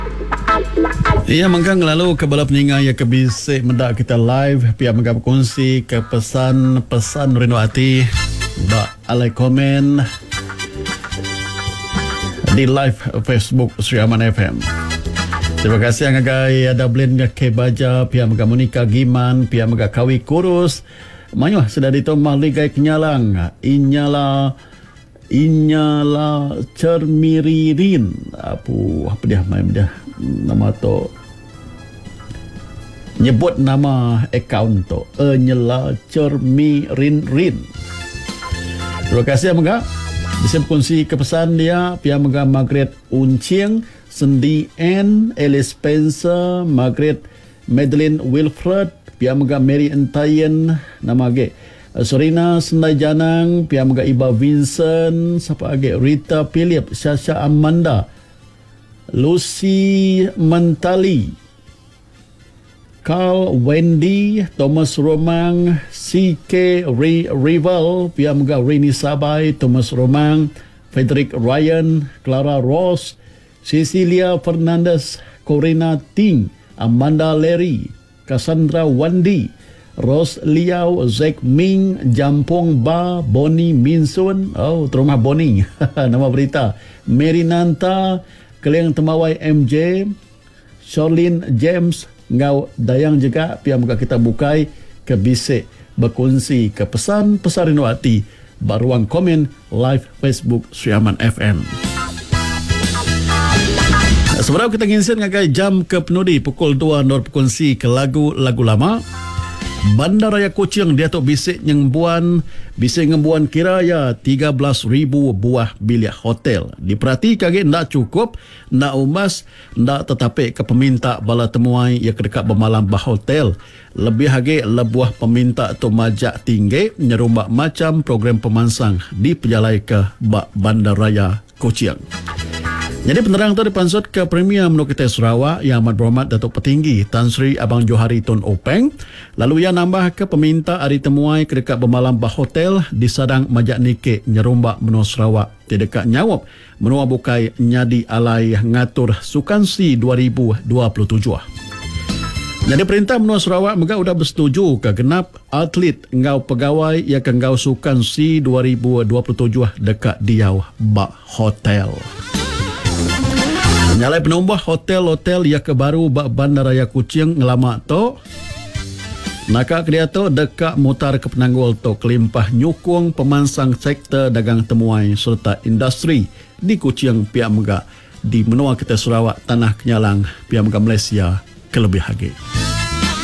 Ia mangkang lalu ke bala peninga ya kebisik mendak kita live pihak mangkang berkongsi ke pesan-pesan rindu hati bak alai komen di live Facebook Sri Aman FM. Terima kasih ngagai ada blend ke baja pihak mangkang Monika Giman pihak mangkang Kawi Kurus manyuh sudah ditomah ligai kenyalang inyala cermiririn apa dia main dia nama tu nyebut nama akaun tu Enyela Cermirin. Terima kasih Amga. Bisa berkongsi kepesan dia pihak Amga Margaret Uncieng, Cindy Ann, Alice Spencer, Margaret Madeline Wilfred, pihak Amga Mary Entayen, nama age Sorina Sendai Janang, pihak Amga Iba Vincent, siapa age Rita Philip, Sasha Amanda, Lucy Mentali, Carl Wendy, Thomas Romang, CK Rival, pihak Muga Rini Sabai, Thomas Romang, Frederick Ryan, Clara Ross, Cecilia Fernandez, Corina Ting, Amanda Larry, Cassandra Wandi, Ros Liao, Zack Ming, Jampong Ba, Bonnie Minsun, terumah Bonnie, nama berita, Mary Nanta, Keleng Temawai MJ, Charlene James, ngau dayang juga pihak muka kita bukai ke bisik berkongsi ke pesan-pesan rindu hati baruang komen live Facebook Sri Aman FM. Sebenarnya kita nginsin ngagai jam ke penudi pukul 2 nor berkongsi ke lagu-lagu lama. Bandaraya Kuching dia tu bisik ngembuan kira ya 13,000 buah bilik hotel. Diperhati kage ndak cukup, ndak umas, ndak tetapi ke peminta bala temuai ya kedekat bermalam bah hotel. Lebih hage lebuah peminta tu majak tinggi nyerumbak macam program pemansang di pejalai ke Bandaraya Kuching. Jadi penerang tu dipansut ke Premier Menu Kita Sarawak Yang Amat Berhormat Datuk Petinggi Tan Sri Abang Johari Tun Openg. Lalu ia nambah ke peminta hari temuai ke dekat bermalam bah hotel di Sadang Majak Nikik Nyerumbak Menua Sarawak di dekat Nyawab Menua Bukai Nyadi Alai ngatur Sukansi 2027. Jadi perintah Menua Sarawak mereka sudah bersetuju ke genap atlet ngau pegawai yang ke ngau Sukansi 2027 dekat Diau Bak Hotel. Nyalai penumbah hotel-hotel yang kebaru bak Bandaraya Kuching ngelamak tu. Naka dia tu dekat mutar ke penanggul tu kelimpah nyukung pemansang sektor dagang temuai serta industri di Kuching pihak Mega di Menua Kita Sarawak Tanah Kenyalang pihak Mega Malaysia kelebih lagi.